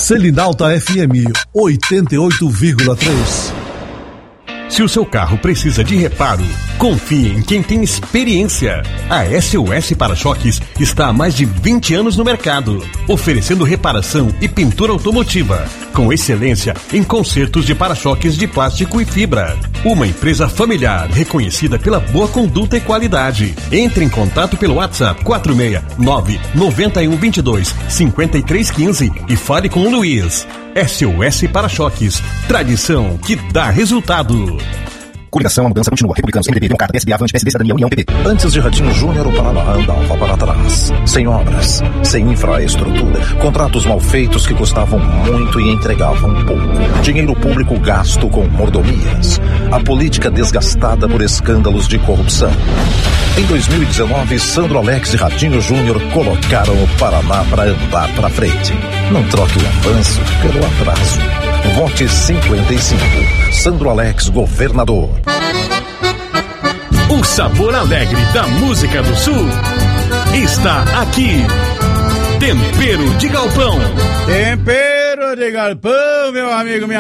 Selinalta FM 88,3. Se o seu carro precisa de reparo, confie em quem tem experiência. A SOS Para-Choques está há mais de 20 anos no mercado, oferecendo reparação e pintura automotiva, com excelência em consertos de para-choques de plástico e fibra. Uma empresa familiar reconhecida pela boa conduta e qualidade. Entre em contato pelo WhatsApp 469-9122-5315 e fale com o Luiz. SOS Para-Choques, tradição que dá resultado. Coligação, a mudança continua. Republicanos, MDB, Democrata, PSB, Avante, PSD, Cidadania, União, PP. Antes de Ratinho Júnior, o Paraná andava para trás. Sem obras, sem infraestrutura, contratos mal feitos que custavam muito e entregavam pouco. Dinheiro público gasto com mordomias. A política desgastada por escândalos de corrupção. Em 2019, Sandro Alex e Ratinho Júnior colocaram o Paraná para andar para frente. Não troque o avanço pelo atraso. Vote 55. Sandro Alex, governador. O sabor alegre da música do Sul está aqui. Tempero de Galpão. Tempero de Galpão, meu amigo, minha